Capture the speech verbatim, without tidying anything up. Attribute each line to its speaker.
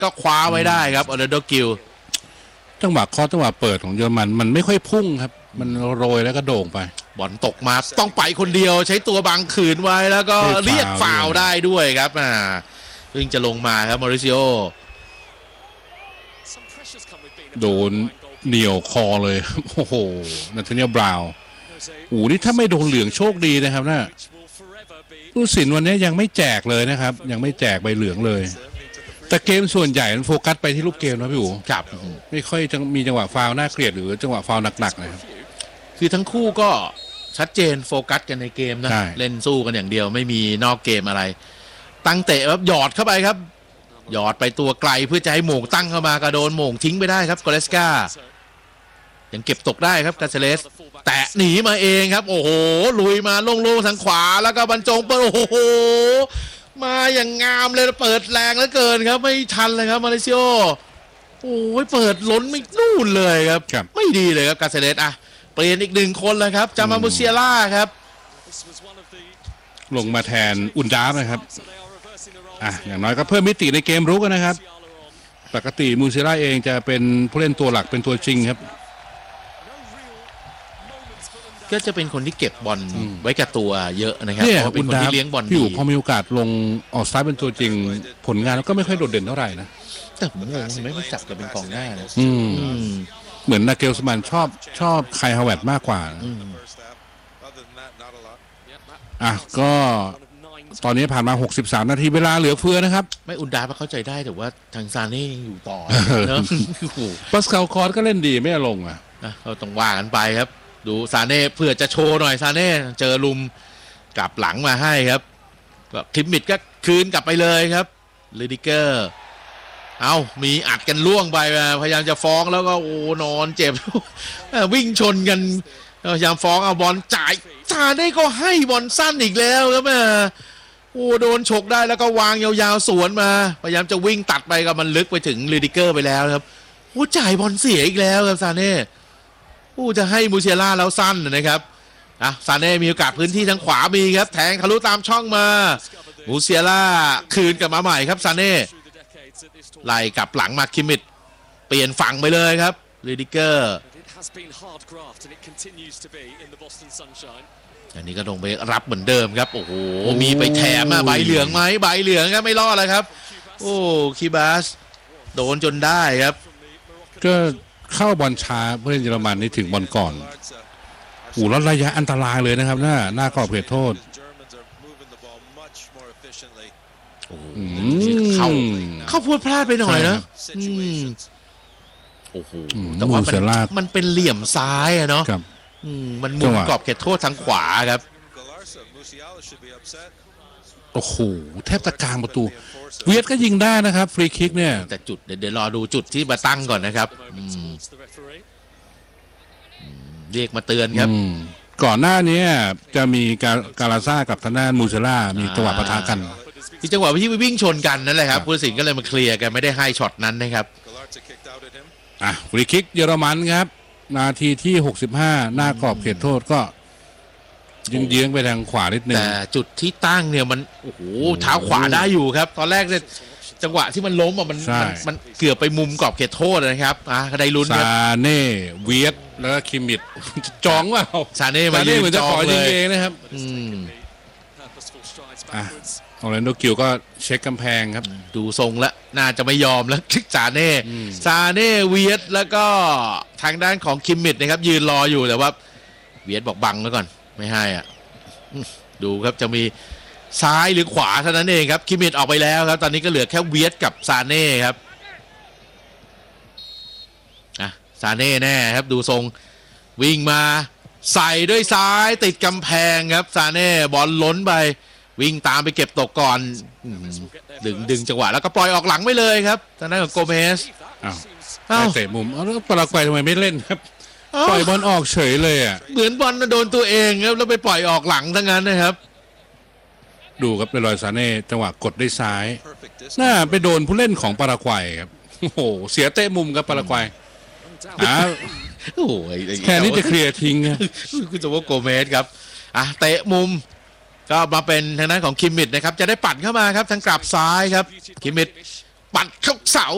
Speaker 1: ก็คว้าไว้ได้ครับออร์แลนโดกิล
Speaker 2: จังหวะเคาะจังหวะเปิดของเยอรมันมันไม่ค่อยพุ่งครับมันโรยแล้วก็โด่งไป
Speaker 1: บอลตกมาต้องไปคนเดียวใช้ตัวบังขืนไว้แล้วก็เรียกฟาวล์ได้ด้วยครับอ่าเพิ่งจะลงมาครับมอริซิโอ
Speaker 2: โดนเหนี่ยวคอเลยโอ้โหนาธาเนียลบราวน์โอ้นี่ถ้าไม่โดนเหลืองโชคดีนะครับนะผู้สินวันนี้ยังไม่แจกเลยนะครับยังไม่แจกใบเหลืองเลยแต่เกมส่วนใหญ่มันโฟกัสไปที่ลูกเกมนะพี่อู๋
Speaker 1: ครับ
Speaker 2: ไม่ค่อยจะมีจังหวะฟาวล์น่าเกลียดหรือจังหวะฟาวล์หนักๆนะครับ
Speaker 1: คือทั้งคู่ก็ชัดเจนโฟกัสกันในเกมนะเล่นสู้กันอย่างเดียวไม่มีนอกเกมอะไรตั้งเตะครับหยอดเข้าไปครับหยอดไปตัวไกลเพื่อจะให้โหม่งตั้งเข้ามากระโดนโหม่งทิ้งไปได้ครับกอเลสกายังเก็บตกได้ครับกาเซเลสแตะหนีมาเองครับโอ้โหลุยมาโล่งๆทางขวาแล้วก็บรรจงเปิดโอ้โหมาอย่างงามเลยเปิดแรงเหลือเกินครับไม่ทันเลยครับมาเลเซียโอ้ยเปิดล้นไม่นู่นเลยครับไม่ดีเลยครับกาเซเลสอ่ะเปลี่ยนอีกหนึ่งคนเลยครับจามามูเซียล่าครับ
Speaker 2: ลงมาแทนอุนดาฟนะครับอ่ะอย่างน้อยก็เพิ่มมิติในเกมรุกนะครับปกติมูเซียล่าเองจะเป็นผู้เล่นตัวหลักเป็นตัวจริงครับ
Speaker 1: ก็จะเป็นคนที่เก็บบอลไว้กับตัวเยอะนะครับ
Speaker 2: เพ
Speaker 1: ราะเป็นคนที่เลี้ยงบอลดี
Speaker 2: พอมีโอกาสลงออกสตาร์ทเป็นตัวจริงผลงานก็ไม่ค่อยโดดเด่นเท่าไหร่นะ
Speaker 1: แต่ผมงงไม่ไม่จับกับเป็นกองหน้านะ
Speaker 2: เหมือนนาเกลสมันชอบชอบไคฮาวเวิร์ดมากกว่าอ่ะก็ตอนนี้ผ่านมาหกสิบสามนาทีเวลาเหลือเฟือนะครับ
Speaker 1: ไม่อุนดาเข้าใจได้แต่ว่าทางซาเน่ยังอยู่ต่อเนอะ
Speaker 2: ปัสคาลคอร์สก็เล่นดีไม่ลงอ่ะ
Speaker 1: เราต้องว่ากันไปครับดูซาเน่เพื่อจะโชว์หน่อยซาเน่เจอลุมกลับหลังมาให้ครับก็ทิมมิดก็คืนกลับไปเลยครับลิดิเกอร์เอามีอัดกันล่วงไปพยายามจะฟ้องแล้วก็โอ้นอนเจ็บวิ่งชนกันพยายามฟ้องเอาบอลจ่ายซาเน่ก็ให้บอลสั้นอีกแล้วครับแม่โอ้โดนฉกได้แล้วก็วางยาวๆสวนมาพยายามจะวิ่งตัดไปกับมันลึกไปถึงลิดิเกอร์ไปแล้วครับโอ้จ่ายบอลเสียอีกแล้วครับซาเน่ผู้จะให้มูเซียล่าแล้วสั้นนะครับอ่ะซาเน่มีโอกาสพื้นที่ทางขวามีครับแทงทะลุตามช่องมามูเซียล่าคืนกลับมาใหม่ครับซาเน่ไล่กลับหลังมาคิมมิดเปลี่ยนฝั่งไปเลยครับลิดิเกอร์อันนี้ก็ลงไปรับเหมือนเดิมครับโอ้โหมีไปแถมมาใบเหลืองไหมใบเหลืองครับไม่รอดเลยครับโอ้คิบาสโดนจนได้ครับ
Speaker 2: ก็เข้าบอลช้าเพื่อนเยอรมันนี่ถึงบอลก่อนอู่ลดระยะอันตรายเลยนะครับหน้าหน้ากรอบเขตโทษ
Speaker 1: เข้าเข้าพูดพลาดไปหน่อยนะโอ้โหแต่ว่ามันมันเป็นเหลี่ยมซ้ายอะเนาะมันมุมกรอบเขตโทษทางขวาครับ
Speaker 2: โอ้โหแทบจะกลางประตูเวียดก็ยิงได้นะครับฟรีคิกเนี่ย
Speaker 1: แต่จุดเดี๋ยวรอดูจุดที่มาตั้งก่อนนะครับเรียกมาเตือนครับ
Speaker 2: ก่อนหน้านี้จะมีกาลาซ่ากับทางด้านมูเซล่ามีจังหวะปะทะกัน
Speaker 1: ที่จังหวะที่วิ่งชนกันนั่นแหละครับผู้ตัดสินก็เลยมาเคลียร์กันไม่ได้ให้ช็อตนั้นนะครับ
Speaker 2: อ่ะฟรีคิกเยอรมันครับนาทีที่หกสิบห้าหน้ากรอบเขตโทษก็ยืงเยื้องไปทางขวานิดนึง
Speaker 1: แต่จุดที่ตั้งเนี่ยมันโอ้โหเท้าขวาได้อยู่ครับตอนแรกเนี่ยจังหวะที่มันล้มอ่ะมันมันเกือบไปมุมกรอบเขตโทษนะครับอ่ะได้ลุ้น
Speaker 2: ซาเน่เวียดแล้วก็คิมมิดจองว่า
Speaker 1: ซาเน่มายืนจองเลย
Speaker 2: เองนะครับอ่ะออร์แลนโดกิลก็เช็คกำแพงครับ
Speaker 1: ดูทรงแล้วน่าจะไม่ยอมแล้วซาเน่ซาเน่เวียดแล้วก็ทางด้านของคิมมิดนะครับยืนรออยู่แต่ว่าเวียดบอกบังไว้ก่อนไม่ให้อ่ะดูครับจะมีซ้ายหรือขวาเท่านั้นเองครับคิมมิดออกไปแล้วครับตอนนี้ก็เหลือแค่เวียดกับซาเน่ครับอ่ะซาเน่แน่ครับดูทรงวิ่งมาใส่ด้วยซ้ายติดกำแพงครับซาเน่บอลล้นไปวิ่งตามไปเก็บตกก่อนดึงดึงจังหวะแล้วก็ปล่อยออกหลังไปเลยครับทางด้านของโกเมส
Speaker 2: อ้าวเตะมุมแล้วปารากวัยทำไมไม่เล่นครับปล่อยบอลออกเฉยเลยอ่ะ
Speaker 1: เหมือนบอลโดนตัวเองครับแล้วไปปล่อยออกหลังทั้งนั้นนะครับ
Speaker 2: ดูครับเป็นรอยซาเน่จังหวะกดด้วยซ้ายน่าไปโดนผู้เล่นของปารากวัยครับโอ้โหเสียเตะมุมครับปารากวัยอ้าว
Speaker 1: โอ้ย
Speaker 2: แค่นี้จะเคลียร์ทิ้ง
Speaker 1: คุณจะว่าโกเมสครับอ่ะเตะมุมก็มาเป็นทางด้านของคิมมิดนะครับจะได้ปัดเข้ามาครับทางกลับซ้ายครับคิมมิดปัดเข้าเสา